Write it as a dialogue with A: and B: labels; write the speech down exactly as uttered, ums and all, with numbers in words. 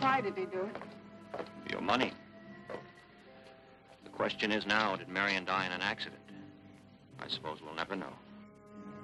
A: Why did he do it?
B: For your money. The question is now, did Marion die in an accident? I suppose we'll never know.